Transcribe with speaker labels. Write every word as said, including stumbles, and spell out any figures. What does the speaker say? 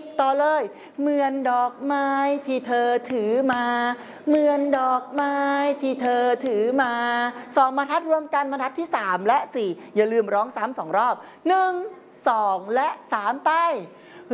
Speaker 1: ต่อเลยเหมือนดอกไม้ที่เธอถือมาเหมือนดอกไม้ที่เธอถือมาสองบรรทัดรวมกันบรรทัดที่สามและสี่อย่าลืมร้องซ้ำสองรอบหนึ่งสองและสามไป